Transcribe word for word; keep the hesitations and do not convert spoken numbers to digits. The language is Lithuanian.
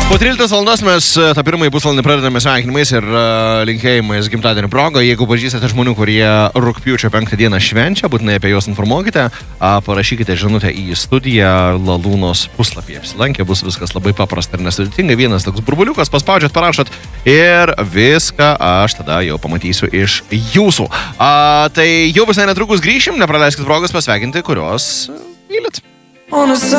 Po tryliktos valandos mes tą pirmąjį pusvalandį pradedame sveikinimais ir uh, linkėjimais gimtadienio proga. Jeigu pažįstate žmonių, kurie rugpjūčio penktą dieną švenčia, būtinai apie juos informuokite. Uh, parašykite žinutę į studiją Lalūnos puslapyje. Apsilankę, bus viskas labai paprasta ir nesudėtinga. Vienas toks burbuliukas, paspaudžiat, parašot ir viską aš tada jau pamatysiu iš jūsų. Uh, tai jau visai netrukus grįšim, nepraleiskit progos pasveikinti, kurios mylit.